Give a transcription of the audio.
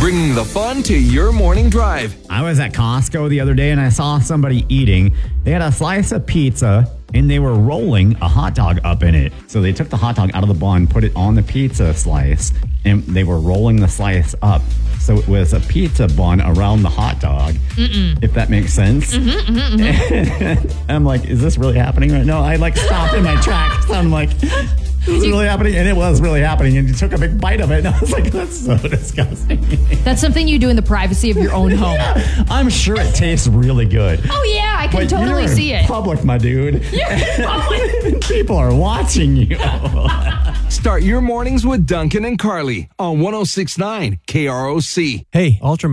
bringing the fun to your morning drive. I was at Costco the other day and I saw somebody eating. They had a slice of pizza and they were rolling a hot dog up in it. So they took the hot dog out of the bun, put it on the pizza slice, and they were rolling the slice up. So it was a pizza bun around the hot dog, if that makes sense. And I'm like, is this really happening right now? I stopped in my tracks. I'm like, is this really happening? And it was really happening. And you took a big bite of it. And I was like, that's so disgusting. That's something you do in the privacy of your own home. Yeah, I'm sure it tastes really good. Oh, yeah, I can totally you're see in it. public, my dude. You're in public. People are watching you. Start your mornings with Duncan and Carly on 106.9 KROC. Hey, Ultra